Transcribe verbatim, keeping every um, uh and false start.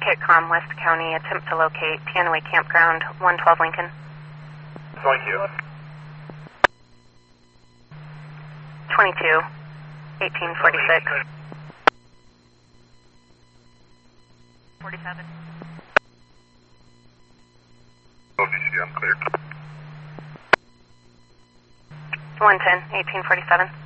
Kitcom, West County, attempt to locate Pianoway Campground, one twelve Lincoln. Thank you. twenty-two, eighteen forty-six. forty-seven. O V C, I'm clear. one ten, eighteen forty-seven.